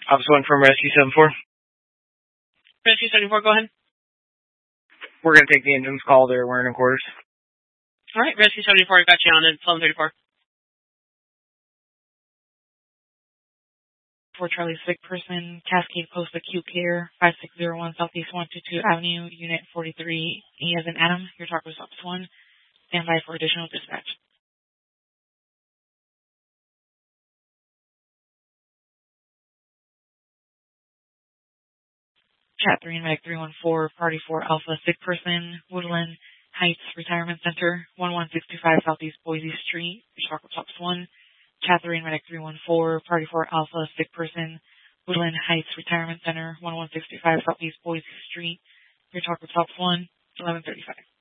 Office 1 from Rescue 74. Rescue 74, go ahead. We're going to take the engine's call. They're wearing in quarters. All right, Rescue 74, I got you on at 1134. For Charlie, sick person, Cascade Post Acute Care, 5601 Southeast 122 Avenue, Unit 43, E as in Adam. Your talk was Office 1. Stand by for additional dispatch. Chat 3 and Medic 314, Party 4 Alpha, sick person, Woodland Heights Retirement Center, 1165 Southeast Boise Street. Your talk was Office 1. Chat 3 and Medic 314, Party 4 Alpha, sick person, Woodland Heights Retirement Center, 1165 Southeast Boise Street. Your talk with Office 1, 1135.